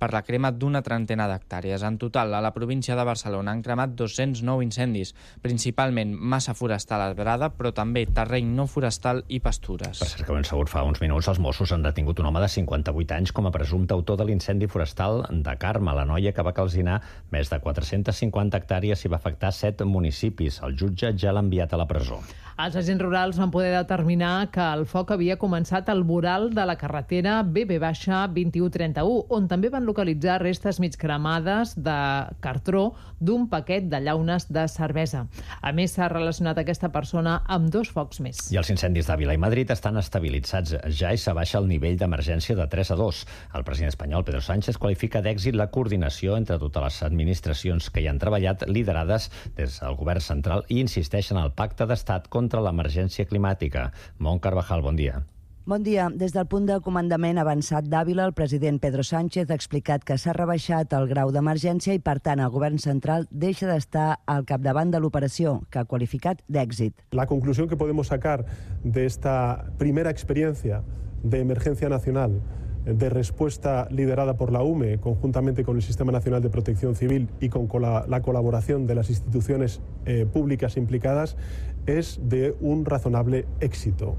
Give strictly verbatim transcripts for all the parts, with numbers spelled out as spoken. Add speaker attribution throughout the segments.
Speaker 1: per la crema d'una trentena d'hectàrees. En total, a la província de Barcelona han cremat dos-cents nou incendis, principalment massa forestal arbrada, però també terreny no forestal i pastures.
Speaker 2: Per cert, que ben segur, fa uns minuts els Mossos han detingut un home de cinquanta-vuit anys com a presumpte autor de l'incendi forestal de Carme, la noia que va calcinar més de quatre-centes cinquanta hectàrees i va afectar set municipis. El jutge ja l'ha enviat a la presó.
Speaker 3: Els agents rurals van poder determinar que el foc havia començat al voral de la carretera B B vint u trenta-u, on també van localitzar restes mig cremades de cartró d'un paquet de llaunes de cervesa. A més, s'ha relacionat aquesta persona amb dos focs més.
Speaker 2: I els incendis d'Àvila i Madrid estan estabilitzats ja i s'abaixa el nivell d'emergència de tres a dos. El president espanyol, Pedro Sánchez, qualifica d'èxit la coordinació entre totes les administracions que hi han treballat, liderades des del govern central, i insisteix en el pacte d'estat contra l'emergència climàtica. Mont Carvajal, bon dia.
Speaker 4: Bon dia. Des del punt de comandament avançat d'Àvila, el president Pedro Sánchez ha explicat que s'ha rebaixat el grau d'emergència i, per tant, el govern central deixa d'estar al capdavant de l'operació, que ha qualificat d'èxit.
Speaker 5: La conclusión que podemos sacar de esta primera experiencia de emergencia nacional de respuesta liderada por la U M E, conjuntamente con el Sistema Nacional de Protección Civil y con la, la colaboración de las instituciones eh, públicas implicadas, es de un razonable éxito,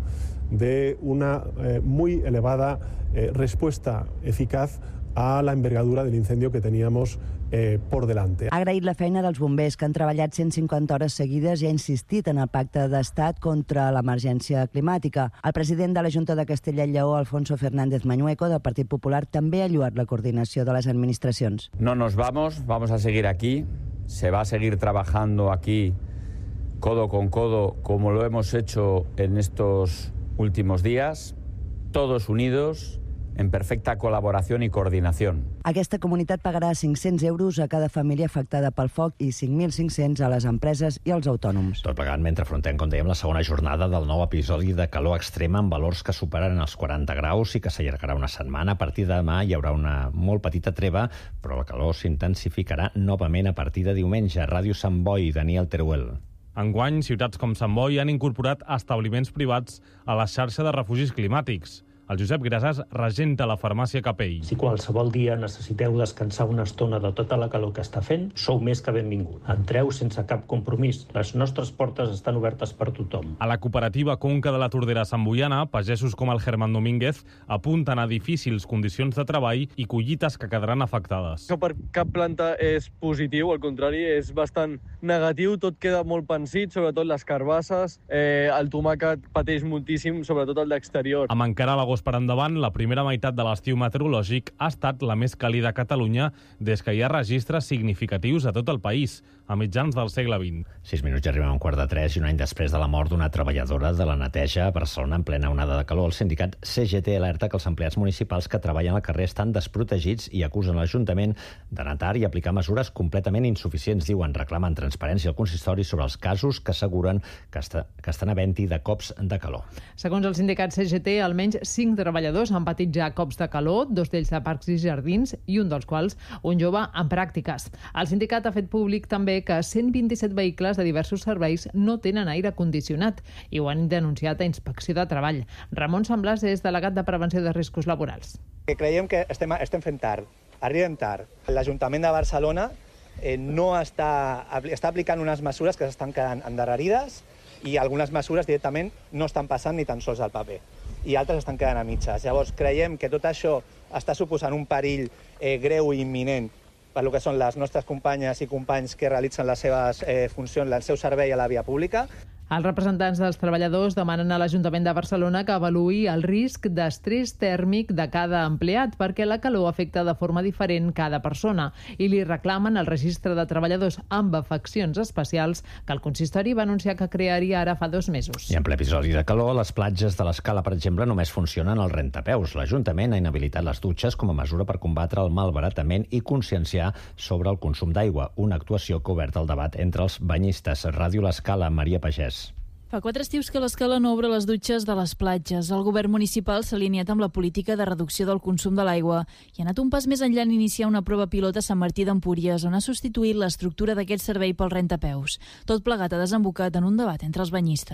Speaker 5: de una eh, muy elevada eh, respuesta eficaz a la envergadura del incendio que teníamos eh, por delante.
Speaker 4: Ha agraït la feina dels bombers, que han treballat cent cinquanta hores seguides, i ha insistit en el pacte d'estat contra l'emergència climàtica. El president de la Junta de Castella i Lleó, Alfonso Fernández Mañueco, del Partit Popular, també ha lloat la coordinació de les administracions.
Speaker 6: No nos vamos, vamos a seguir aquí. Se va a seguir trabajando aquí codo con codo, como lo hemos hecho en estos últimos días, todos unidos, en perfecta col·laboració i coordinació.
Speaker 4: Aquesta comunitat pagarà cinc-cents euros a cada família afectada pel foc i cinc mil cinc-cents a les empreses i als autònoms.
Speaker 2: Tot plegat mentre afrontem, com dèiem, la segona jornada del nou episodi de calor extrema amb valors que superen els quaranta graus i que s'allargarà una setmana. A partir de demà hi haurà una molt petita treva, però la calor s'intensificarà novament a partir de diumenge. Ràdio Sant Boi, Daniel Teruel.
Speaker 7: Enguany, ciutats com Sant Boi han incorporat establiments privats a la xarxa de refugis climàtics. El Josep Grasàs regenta la farmàcia Capell.
Speaker 8: Si qualsevol dia necessiteu descansar una estona de tota la calor que està fent, sou més que benvingut. Entreu sense cap compromís. Les nostres portes estan obertes per tothom.
Speaker 7: A la cooperativa Conca de la Tordera Santboiana, pagesos com el Germán Domínguez apunten a difícils condicions de treball i collites que quedaran afectades.
Speaker 9: Per cap planta és positiu, al contrari, és bastant negatiu. Tot queda molt pansit, sobretot les carbasses. Eh, el tomàquet pateix moltíssim, sobretot el d'exterior.
Speaker 7: Amb encara l'agost per endavant, la primera meitat de l'estiu meteorològic ha estat la més càlida a Catalunya des que hi ha registres significatius a tot el país, a mitjans del segle vint.
Speaker 2: Sis minuts, ja arribem a un quart de tres, i un any després de la mort d'una treballadora de la neteja a Barcelona en plena onada de calor, el sindicat C G T alerta que els empleats municipals que treballen al carrer estan desprotegits i acusen l'Ajuntament de netar i aplicar mesures completament insuficients. Diuen, reclamen transparència al consistori sobre els casos que asseguren que, està, que estan havent-hi de cops de calor.
Speaker 3: Segons el sindicat C G T, almenys cinc treballadors han patit ja cops de calor, dos d'ells de parcs i jardins i un dels quals un jove en pràctiques. El sindicat ha fet públic també que cent vint-i-set vehicles de diversos serveis no tenen aire condicionat i ho han denunciat a Inspecció de Treball. Ramon Samblàs és delegat de Prevenció de Riscos Laborals.
Speaker 10: Creiem que estem, estem fent tard, arribem tard. L'Ajuntament de Barcelona eh, no està, està aplicant unes mesures que s'estan quedant endarrerides i algunes mesures directament no estan passant ni tan sols al paper i altres estan quedant a mitges. Llavors, creiem que tot això està suposant un perill eh, greu i imminent per lo que són les nostres companyes i companys que realitzen les seves eh, funcions, el seu servei a la via pública.
Speaker 3: Els representants dels treballadors demanen a l'Ajuntament de Barcelona que avaluï el risc d'estrès tèrmic de cada empleat perquè la calor afecta de forma diferent cada persona i li reclamen el registre de treballadors amb afeccions especials que el consistori va anunciar que crearia ara fa dos mesos.
Speaker 2: I en ple episodi de calor, les platges de l'Escala, per exemple, només funcionen al rentapeus. L'Ajuntament ha inhabilitat les dutxes com a mesura per combatre el malbaratament i conscienciar sobre el consum d'aigua, una actuació que ha obert el debat entre els banyistes. Ràdio l'Escala, Maria Pagès.
Speaker 11: Fa quatre estius que l'Escala no obre les dutxes de les platges. El govern municipal s'ha alineat amb la política de reducció del consum de l'aigua i ha anat un pas més enllà en iniciar una prova pilot a Sant Martí d'Empúries, on ha substituït l'estructura d'aquest servei pel rentapeus. Tot plegat ha desembocat en un debat entre els banyistes.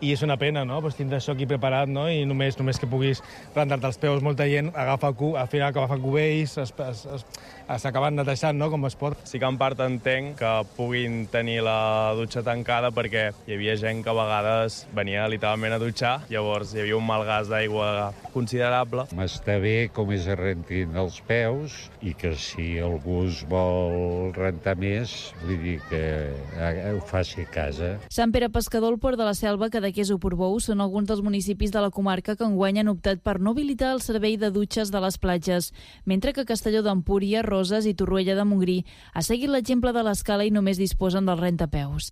Speaker 12: i és una pena, no?, pues tindre això aquí preparat, no?, i només, només que puguis rentar-te els peus, molta gent agafa cu, al final agafa cubells, s'acaben netejant, no?, com es pot.
Speaker 9: Sí que en part entenc que puguin tenir la dutxa tancada perquè hi havia gent que a vegades venia literalment a dutxar, llavors hi havia un malgast d'aigua considerable.
Speaker 13: M'està bé com es rentin els peus i que si algú es vol rentar més, vull dir que ho faci a casa.
Speaker 11: Sant Pere Pescador, el Port de la Selva, Cadaqués o Portbou són alguns dels municipis de la comarca que enguany han optat per no habilitar el servei de dutxes de les platges, mentre que Castelló d'Empúries, Roses i Torroella de Montgrí ha seguit l'exemple de l'Escala i només disposen del rentapeus.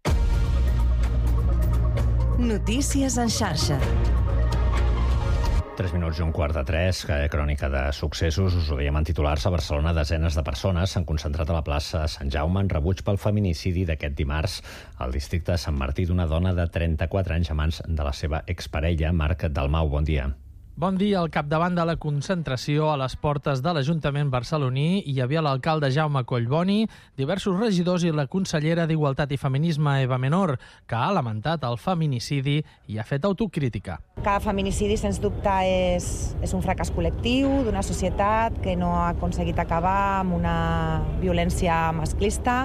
Speaker 14: Notícies en xarxa.
Speaker 2: Tres minuts i un quart de tres, crònica de successos. Us ho dèiem en titulars. A Barcelona, desenes de persones s'han concentrat a la plaça Sant Jaume en rebuig pel feminicidi d'aquest dimarts al districte de Sant Martí d'una dona de trenta-quatre anys a mans de la seva exparella, Marc Dalmau. Bon dia.
Speaker 15: Bon dia. Al capdavant de la concentració a les portes de l'Ajuntament barceloní hi havia l'alcalde Jaume Collboni, diversos regidors i la consellera d'Igualtat i Feminisme, Eva Menor, que ha lamentat el feminicidi i ha fet autocrítica.
Speaker 16: Cada feminicidi, sens dubte, és, és un fracàs col·lectiu d'una societat que no ha aconseguit acabar amb una violència masclista,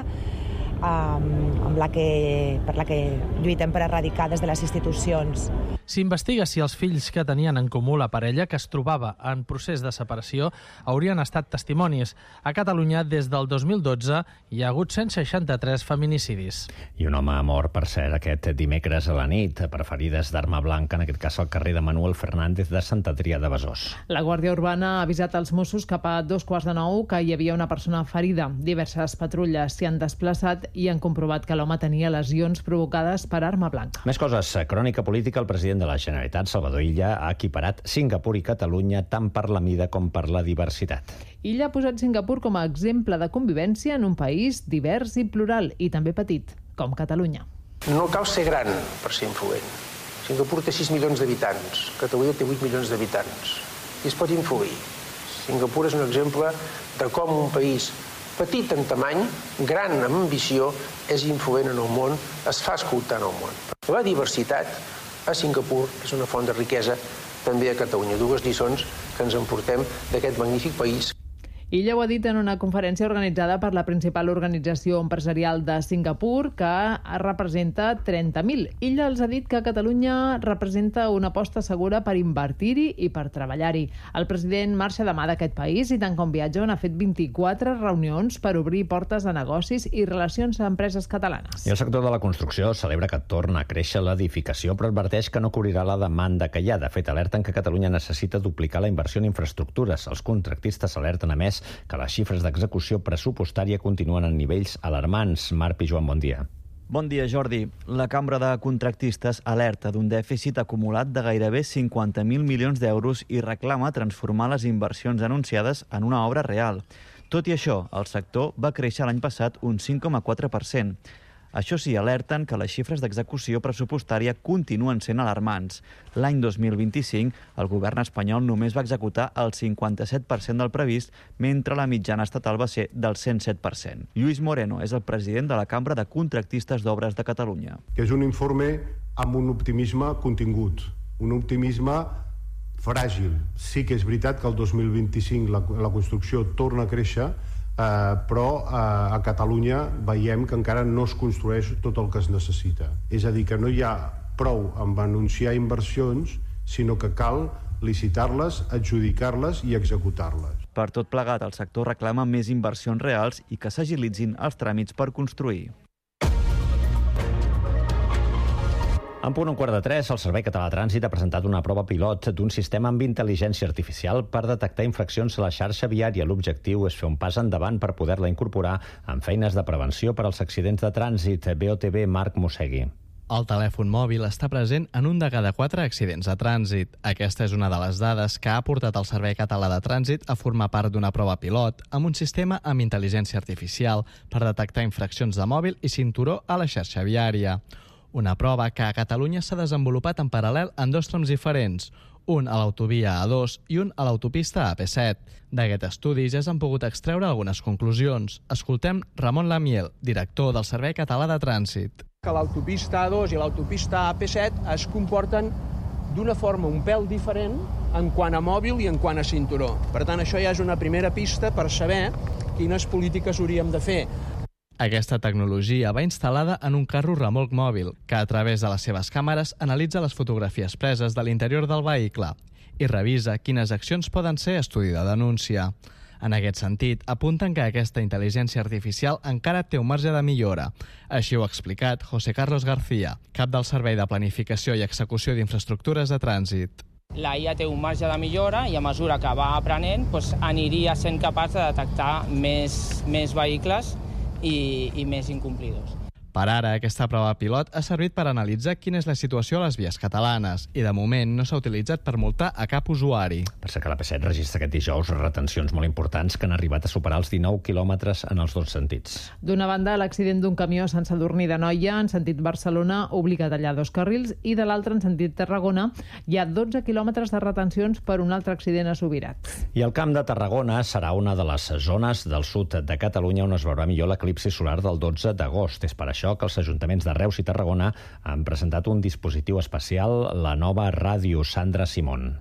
Speaker 16: amb la que, per la que lluitem per erradicar des de les institucions.
Speaker 15: S'investiga si els fills que tenien en comú la parella, que es trobava en procés de separació, haurien estat testimonis. A Catalunya, des del dos mil dotze, hi ha hagut cent seixanta-tres feminicidis.
Speaker 2: I un home mort, per cert, aquest dimecres a la nit, per ferides d'arma blanca, en aquest cas al carrer de Manuel Fernández de Sant Adrià de Besòs.
Speaker 3: La Guàrdia Urbana ha avisat als Mossos cap a dos quarts de nou que hi havia una persona ferida. Diverses patrulles s'hi han desplaçat i han comprovat que l'home tenia lesions provocades per arma blanca.
Speaker 2: Més coses. Crònica política. El president de la Generalitat, Salvador Illa, ha equiparat Singapur i Catalunya tant per la mida com per la diversitat.
Speaker 3: Illa ha posat Singapur com a exemple de convivència en un país divers i plural, i també petit, com Catalunya.
Speaker 17: No cal ser gran per ser influent. Singapur té sis milions d'habitants, Catalunya té vuit milions d'habitants, i es pot influir. Singapur és un exemple de com un país petit en tamany, gran en ambició, és influent en el món, es fa escoltar en el món. La diversitat a Singapur és una font de riquesa també a Catalunya. Dues lliçons que ens emportem d'aquest magnífic país.
Speaker 3: Illa ho ha dit en una conferència organitzada per la principal organització empresarial de Singapur, que representa trenta mil. Illa els ha dit que Catalunya representa una aposta segura per invertir-hi i per treballar-hi. El president marxa demà d'aquest país i tant com viatja n'ha fet vint-i-quatre reunions per obrir portes a negocis i relacions a empreses catalanes.
Speaker 2: I el sector de la construcció celebra que torna a créixer l'edificació, però adverteix que no cobrirà la demanda que hi ha. De fet, alerten que Catalunya necessita duplicar la inversió en infraestructures. Els contractistes alerten, a més, que les xifres d'execució pressupostària continuen en nivells alarmants. Marc Pijuan, bon dia.
Speaker 18: Bon dia, Jordi. La Cambra de Contractistes alerta d'un dèficit acumulat de gairebé cinquanta mil milions d'euros i reclama transformar les inversions anunciades en una obra real. Tot i això, el sector va créixer l'any passat un cinc coma quatre per cent. Això sí, alerten que les xifres d'execució pressupostària continuen sent alarmants. L'any dos mil vint-i-cinc, el govern espanyol només va executar el cinquanta-set per cent del previst, mentre la mitjana estatal va ser del cent set per cent. Lluís Moreno és el president de la Cambra de Contractistes d'Obres de Catalunya.
Speaker 19: Que és un informe amb un optimisme contingut, un optimisme fràgil. Sí que és veritat que el dos mil vint-i-cinc la, la construcció torna a créixer, Uh, però uh, a Catalunya veiem que encara no es construeix tot el que es necessita. És a dir, que no hi ha prou amb anunciar inversions, sinó que cal licitar-les, adjudicar-les i executar-les.
Speaker 18: Per tot plegat, el sector reclama més inversions reals i que s'agilitzin els tràmits per construir.
Speaker 2: En punt un quart de tres, el Servei Català de Trànsit ha presentat una prova pilot d'un sistema amb intel·ligència artificial per detectar infraccions a la xarxa viària. L'objectiu és fer un pas endavant per poder-la incorporar en feines de prevenció per als accidents de trànsit. B O T V, Marc Mosegui.
Speaker 20: El telèfon mòbil està present en un de cada quatre accidents de trànsit. Aquesta és una de les dades que ha portat el Servei Català de Trànsit a formar part d'una prova pilot amb un sistema amb intel·ligència artificial per detectar infraccions de mòbil i cinturó a la xarxa viària. Una prova que a Catalunya s'ha desenvolupat en paral·lel en dos trams diferents, un a l'autovia A dos i un a l'autopista A P set. D'aquest estudi ja s'han pogut extreure algunes conclusions. Escoltem Ramon Lamiel, director del Servei Català de Trànsit.
Speaker 21: Que l'autopista A dos i l'autopista A P set es comporten d'una forma un pèl diferent en quant a mòbil i en quant a cinturó. Per tant, això ja és una primera pista per saber quines polítiques hauríem de fer.
Speaker 20: Aquesta tecnologia va instal·lada en un carro remolc mòbil, que a través de les seves càmeres analitza les fotografies preses de l'interior del vehicle i revisa quines accions poden ser estudi de denúncia. En aquest sentit, apunten que aquesta intel·ligència artificial encara té un marge de millora. Així ho ha explicat José Carlos García, cap del Servei de Planificació i Execució d'Infraestructures de Trànsit.
Speaker 22: La I A té un marge de millora i a mesura que va aprenent doncs, aniria sent capaç de detectar més, més vehicles i, i més incomplidors.
Speaker 20: Per ara, aquesta prova pilot ha servit per analitzar quina és la situació a les vies catalanes i, de moment, no s'ha utilitzat per multar a cap usuari.
Speaker 2: Per ser que l'A P set registra aquest dijous retencions molt importants que han arribat a superar els dinou quilòmetres en els dos sentits.
Speaker 3: D'una banda, l'accident d'un camió a Sant Sadurní d'Anoia, en sentit Barcelona, obliga a tallar dos carrils, i de l'altre, en sentit Tarragona, hi ha dotze quilòmetres de retencions per un altre accident a Subirats.
Speaker 2: I el Camp de Tarragona serà una de les zones del sud de Catalunya on es veurà millor l'eclipsi solar del dotze d'agost. És per això que els ajuntaments de Reus i Tarragona han presentat un dispositiu especial, la nova ràdio Sandra Simón.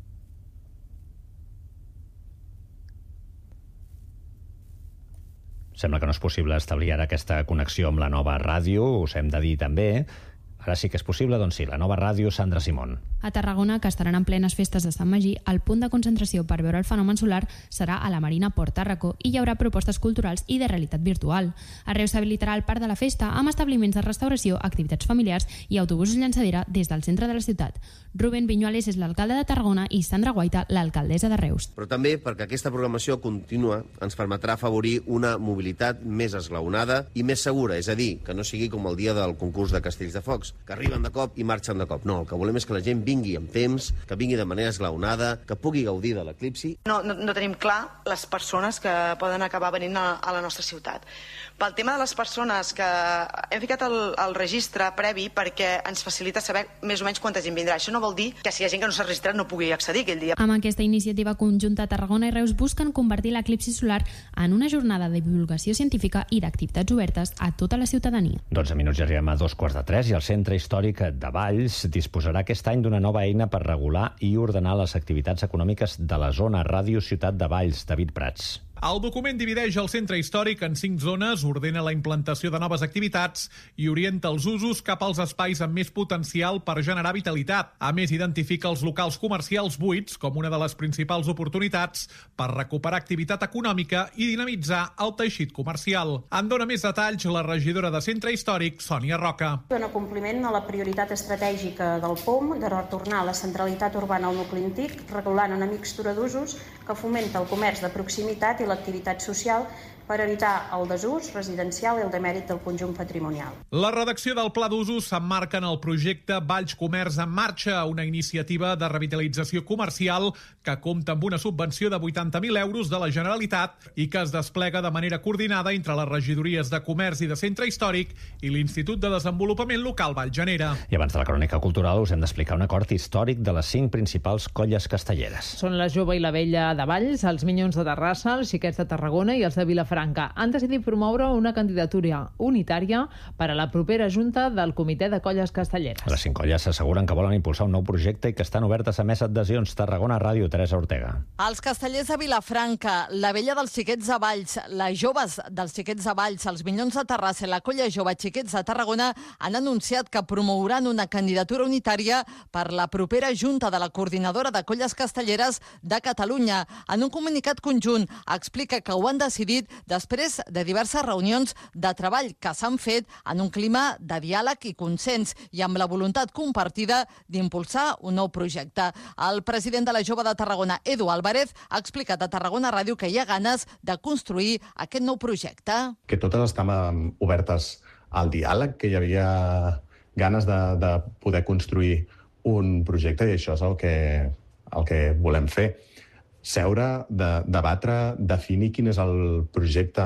Speaker 2: Sembla que no és possible establir ara aquesta connexió amb la nova ràdio, us hem de dir també. Ara sí que és possible, doncs sí, la nova ràdio Sandra Simón.
Speaker 23: A Tarragona, que estaran en plenes festes de Sant Magí, el punt de concentració per veure el fenomen solar serà a la Marina Port Tàrraco i hi haurà propostes culturals i de realitat virtual. A Reus s'habilitarà el parc de la festa amb establiments de restauració, activitats familiars i autobusos llançadera des del centre de la ciutat. Rubén Viñuales és l'alcalde de Tarragona i Sandra Guaita, l'alcaldessa de Reus.
Speaker 24: Però també perquè aquesta programació contínua ens permetrà afavorir una mobilitat més esglaonada i més segura, és a dir, que no sigui com el dia del concurs de Castells de Focs, que arriben de cop i marxen de cop. No, el que volem és que la gent vingui amb temps, que vingui de manera esglaonada, que pugui gaudir de l'eclipsi.
Speaker 25: No, no, no tenim clar les persones que poden acabar venint a, a la nostra ciutat. Pel tema de les persones que hem ficat el, el registre previ perquè ens facilita saber més o menys quanta gent vindrà. Això no vol dir que si hi ha gent que no s'ha registrat no pugui accedir aquell dia.
Speaker 23: Amb aquesta iniciativa conjunta, Tarragona i Reus busquen convertir l'eclipsi solar en una jornada de divulgació científica i d'activitats obertes a tota la ciutadania.
Speaker 2: dotze minuts i arribem a dos quarts de tres i el Centre Històric de Valls disposarà aquest any d'una nova eina per regular i ordenar les activitats econòmiques de la zona Ràdio Ciutat de Valls. David Prats.
Speaker 26: El document divideix el centre històric en cinc zones, ordena la implantació de noves activitats i orienta els usos cap als espais amb més potencial per generar vitalitat. A més, identifica els locals comercials buits com una de les principals oportunitats per recuperar activitat econòmica i dinamitzar el teixit comercial. En dona més detalls la regidora de Centre Històric, Sònia Roca.
Speaker 27: Dona compliment a la prioritat estratègica del P O M de retornar la centralitat urbana al nucli antic, regulant una mixtura d'usos que fomenta el comerç de proximitat i l'activitat social per evitar el desús residencial i el demèrit del conjunt patrimonial.
Speaker 26: La redacció del Pla d'Usos s'emmarca en el projecte Valls Comerç en Marxa, una iniciativa de revitalització comercial que compta amb una subvenció de vuitanta mil euros de la Generalitat i que es desplega de manera coordinada entre les regidories de Comerç i de Centre Històric i l'Institut de Desenvolupament Local Vallgenera.
Speaker 2: I abans de la crònica cultural us hem d'explicar un acord històric de les cinc principals colles castelleres.
Speaker 3: Són la Jove i la Vella de Valls, els Minyons de Terrassa, els Xiquets de Tarragona i els de Vilafranca. Han decidit promoure una candidatura unitària per a la propera junta del Comitè de Colles Castelleres.
Speaker 2: Les cinc colles s'asseguren que volen impulsar un nou projecte i que estan obertes a més adhesions. Tarragona Ràdio, Teresa Ortega.
Speaker 28: Els castellers de Vilafranca, la Vella dels Xiquets de Valls, les Joves dels Xiquets de Valls, els Minyons de Terrassa i la Colla Jove Xiquets de Tarragona han anunciat que promouran una candidatura unitària per la propera junta de la Coordinadora de Colles Castelleres de Catalunya. En un comunicat conjunt explica que ho han decidit després de diverses reunions de treball que s'han fet en un clima de diàleg i consens i amb la voluntat compartida d'impulsar un nou projecte. El president de la Jove de Tarragona, Edu Álvarez, ha explicat a Tarragona Ràdio que hi ha ganes de construir aquest nou projecte.
Speaker 29: Que totes estem obertes al diàleg, que hi havia ganes de, de poder construir un projecte i això és el que, el que volem fer. Seure, de, debatre, definir quin és el projecte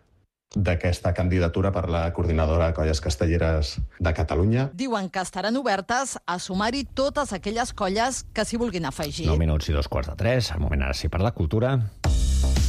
Speaker 29: d'aquesta candidatura per la Coordinadora de Colles Castelleres de Catalunya.
Speaker 28: Diuen que estaran obertes a sumar-hi totes aquelles colles que s'hi vulguin afegir.
Speaker 2: nou minuts i dos quarts de tres. Al moment ara sí per la cultura.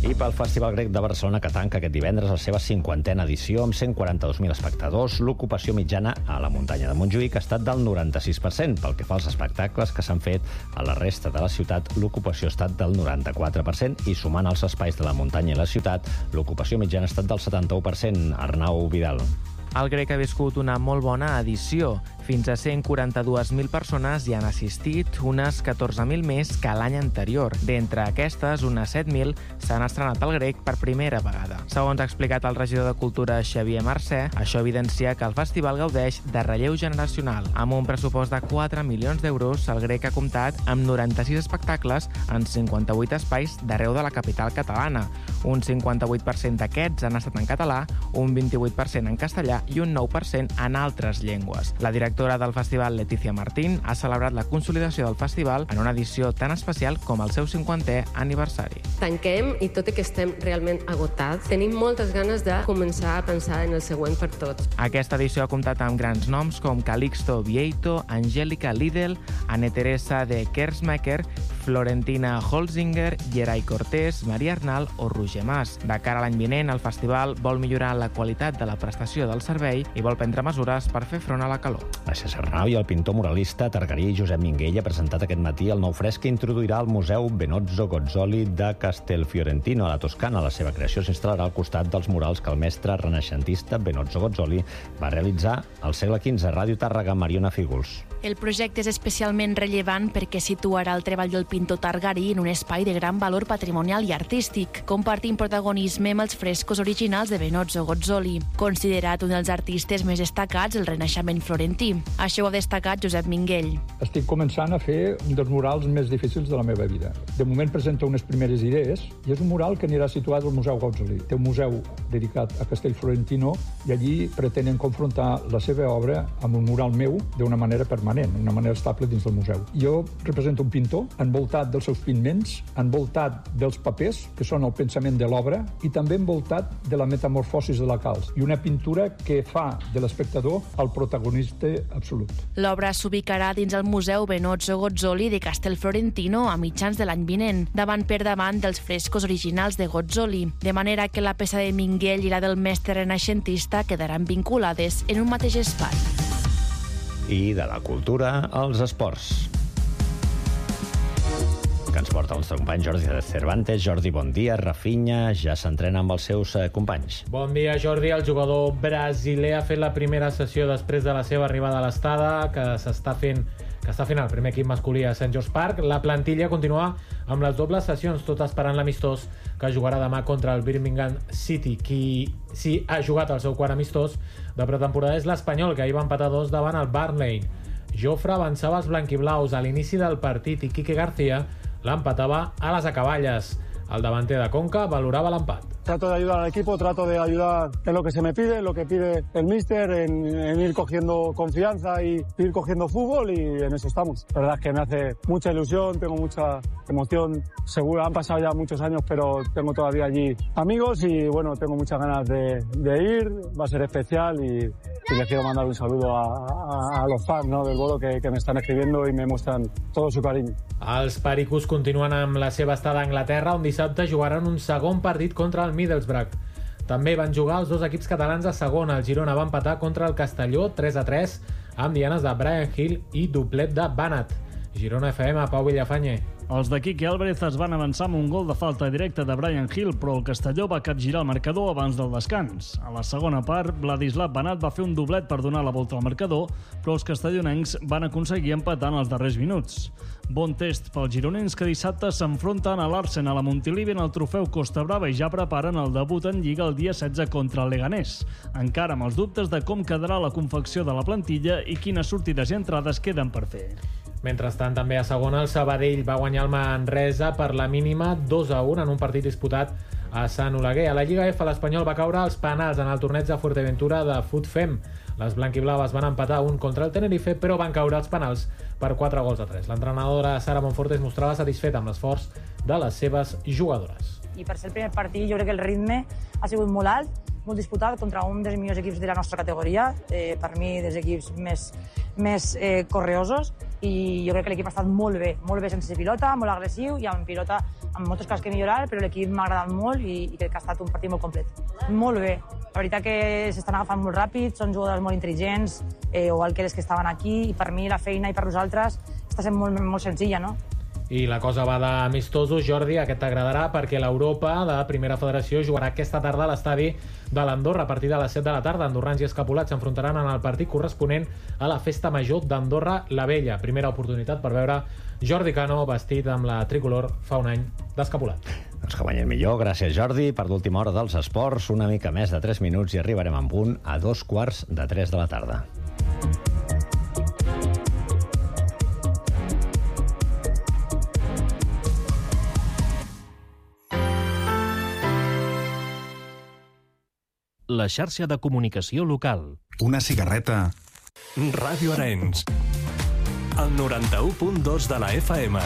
Speaker 2: I pel Festival Grec de Barcelona, que tanca aquest divendres la seva cinquantena edició amb cent quaranta-dos mil espectadors, l'ocupació mitjana a la muntanya de Montjuïc ha estat del noranta-sis per cent. Pel que fa als espectacles que s'han fet a la resta de la ciutat, l'ocupació ha estat del noranta-quatre per cent i sumant els espais de la muntanya i la ciutat, l'ocupació mitjana ha estat del setanta-u per cent. Arnau Vidal.
Speaker 1: El Grec ha viscut una molt bona edició. Fins a cent quaranta-dues mil persones hi han assistit, unes catorze mil més que l'any anterior. D'entre aquestes, unes set mil s'han estrenat al Grec per primera vegada. Segons ha explicat el regidor de Cultura Xavier Mercè, això evidencia que el festival gaudeix de relleu generacional. Amb un pressupost de quatre milions d'euros, el Grec ha comptat amb noranta-sis espectacles en cinquanta-vuit espais d'arreu de la capital catalana. Un cinquanta-vuit per cent d'aquests han estat en català, un vint-i-vuit per cent en castellà i un nou per cent en altres llengües. La directora del festival, Letícia Martín, ha celebrat la consolidació del festival en una edició tan especial com el seu cinquantè aniversari.
Speaker 4: Tanquem i tot i que estem realment agotats, tenim moltes ganes de començar a pensar en el següent per tots.
Speaker 1: Aquesta edició ha comptat amb grans noms com Calixto Vieito, Angélica Lidl, Anne Teresa de Kersmacher, Florentina Holzinger, Geray Cortés, Maria Arnal o Roger Mas. De cara a l'any vinent, el festival vol millorar la qualitat de la prestació del servei i vol prendre mesures per fer front a la calor.
Speaker 2: Gràcies, Arnau. I el pintor muralista targarí Josep Minguell ha presentat aquest matí el nou fresc que introduirà al Museu Benozzo Gozzoli de Castelfiorentino, a la Toscana. La seva creació s'instal·larà al costat dels murals que el mestre renaixentista Benozzo Gozzoli va realitzar al segle quinze. Ràdio Tàrrega, Mariona Fígols.
Speaker 5: El projecte és especialment rellevant perquè situarà el treball del pintor targarí en un espai de gran valor patrimonial i artístic, compartint protagonisme amb els frescos originals de Benozzo Gozzoli, considerat un dels artistes més destacats del Renaixement florentí. Això ho ha destacat Josep Minguell.
Speaker 6: Estic començant a fer un dels murals més difícils de la meva vida. De moment presento unes primeres idees i és un mural que anirà situat al Museu Gozzoli. Té un museu dedicat a Castelfiorentino i allí pretenen confrontar la seva obra amb un mural meu d'una manera permanent, d'una manera estable dins del museu. Jo represento un pintor envoltat dels seus pigments, envoltat dels papers, que són el pensament de l'obra, i també envoltat de la metamorfosis de la calç, i una pintura que fa de l'espectador el protagonista absolut.
Speaker 5: L'obra s'ubicarà dins el Museu Benozzo Gozzoli de Castelfiorentino a mitjans de l'any vinent, davant per davant dels frescos originals de Gozzoli, de manera que la peça de Minguell i la del mestre renaixentista quedaran vinculades en un mateix espai.
Speaker 2: I de la cultura als esports, que ens porta el nostre company Jordi Cervantes. Jordi, bon dia. Rafinha ja s'entrena amb els seus eh, companys.
Speaker 7: Bon dia, Jordi. El jugador brasiler ha fet la primera sessió després de la seva arribada a l'Estada, que s'està fent que està fent el primer equip masculí a Saint George Park. La plantilla continua amb les dobles sessions, tot esperant l'amistós que jugarà demà contra el Birmingham City. Qui sí ha jugat el seu quart amistós de pretemporada és l'Espanyol, que ahir va empatar dos davant el Burnley. Jofre avançava els blanquiblaus a l'inici del partit i Quique García l'empatava a les acaballes. El davanter de Conca valorava l'empat.
Speaker 8: Trato de ayudar al equipo, trato de ayudar en lo que se me pide, en lo que pide el míster, en, en ir cogiendo confianza y ir cogiendo fútbol, y en eso estamos. La verdad es que me hace mucha ilusión, tengo mucha emoción. Seguro han pasado ya muchos años, pero tengo todavía allí amigos y bueno, tengo muchas ganas de, de ir. Va a ser especial y, y les quiero mandar un saludo a, a, a los fans, ¿no?, del Bolo que, que me están escribiendo y me muestran todo su cariño.
Speaker 7: Els pericos continuen amb la seva estada a Anglaterra, on dissabte jugaran un segon partit contra el Middlesbrough. També van jugar els dos equips catalans a segona. El Girona va empatar contra el Castelló tres a tres amb dianes de Brian Hill i doblet de Banat. Girona F M, Pau Villafañe.
Speaker 9: Els de Quique Álvarez es van avançar amb un gol de falta directa de Brian Hill, però el Castelló va capgirar el marcador abans del descans. A la segona part, Vladislav Banat va fer un doblet per donar la volta al marcador, però els castellonencs van aconseguir empatar en els darrers minuts. Bon test pels gironins, que dissabte s'enfronten a l'Arsenal a Montilivi en el trofeu Costa Brava i ja preparen el debut en Lliga el dia setze contra el Leganés, encara amb els dubtes de com quedarà la confecció de la plantilla i quines sortides i entrades queden per fer.
Speaker 7: Mentrestant, també a segona, el Sabadell va guanyar el Manresa per la mínima dos a un en un partit disputat a Sant Oleguer. A la Lliga F, l'Espanyol va caure als penals en el torneig de Fuerteventura de FutFem. Les blanquiblaves van empatar un contra el Tenerife, però van caure als penals per quatre gols a tres. L'entrenadora Sara Monforte es mostrava satisfeta amb l'esforç de les seves jugadores.
Speaker 10: I per ser el primer partit, jo crec que el ritme ha sigut molt alt, molt disputat contra un dels millors equips de la nostra categoria, eh, per mi dels equips més, més eh, correosos, i jo crec que l'equip ha estat molt bé, molt bé sense pilota, molt agressiu, i amb pilota amb moltes coses que millorar, però l'equip m'ha agradat molt i, i crec que ha estat un partit molt complet. Molt bé. La veritat que s'estan agafant molt ràpid, són jugadors molt intel·ligents, eh, igual que les que estaven aquí, i per mi la feina i per nosaltres està sent molt, molt senzilla, no?
Speaker 7: I la cosa va d'amistosos, Jordi, aquest t'agradarà perquè l'Europa de Primera Federació jugarà aquesta tarda a l'estadi de l'Andorra a partir de les set de la tarda. Andorrans i escapulats s'enfrontaran en el partit corresponent a la Festa Major d'Andorra la Vella. Primera oportunitat per veure Jordi Cano vestit amb la tricolor fa un any d'escapulat.
Speaker 2: Doncs que guanyem millor. Gràcies, Jordi. Per l'última hora dels esports, una mica més de tres minuts i arribarem en punt a dos quarts de tres de la tarda.
Speaker 11: La xarxa de comunicació local.
Speaker 12: Una cigarreta.
Speaker 11: Ràdio Arenys. El noranta-u punt dos de la F M.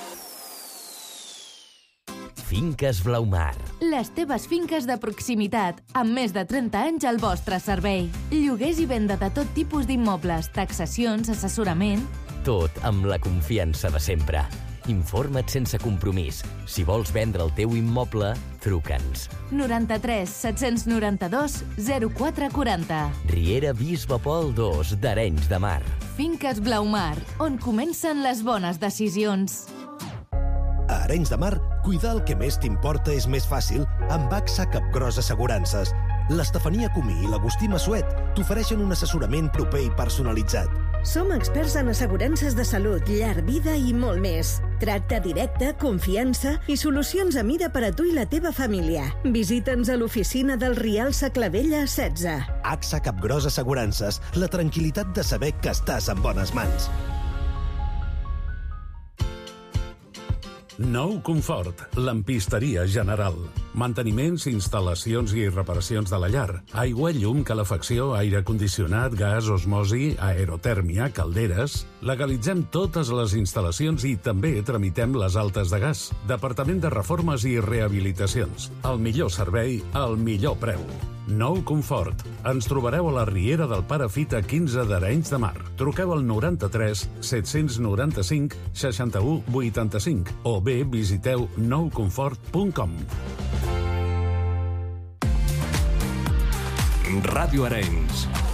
Speaker 13: Finques Blaumar.
Speaker 14: Les teves finques de proximitat, amb més de trenta anys al vostre servei. Lloguers i venda de tot tipus d'immobles, taxacions, assessorament...
Speaker 13: Tot amb la confiança de sempre. Informa't sense compromís. Si vols vendre el teu immoble, truca'ns.
Speaker 14: noranta-tres set noranta-dos zero quatre quaranta.
Speaker 13: Riera Bisbe Pol dos d'Arenys de Mar.
Speaker 14: Finques Blaumar, on comencen les bones decisions.
Speaker 15: A Arenys de Mar, cuidar el que més t'importa és més fàcil amb A X A Capgros Assegurances. L'Estefania Comí i l'Agustí Massuet t'ofereixen un assessorament proper i personalitzat.
Speaker 16: Som experts en assegurances de salut, llar, vida i molt més. Tracte directe, confiança i solucions a mida per a tu i la teva família. Visita'ns a l'oficina del Rial Saclavella setze.
Speaker 15: A X A Capgros Assegurances, la tranquil·litat de saber que estàs en bones mans.
Speaker 17: Nou Confort, lampisteria general. Manteniments, instal·lacions i reparacions de la llar. Aigua, llum, calefacció, aire condicionat, gas, osmosi, aerotèrmia, calderes... Legalitzem totes les instal·lacions i també tramitem les altes de gas. Departament de Reformes i Rehabilitacions. El millor servei, al millor preu. Nou Confort. Ens trobareu a la Riera del Pare Fita quinze d'Arenys de Mar. Truqueu al noranta-tres set noranta-cinc seixanta-u vuitanta-cinc o bé visiteu nou confort punt com.
Speaker 11: Ràdio Arenys.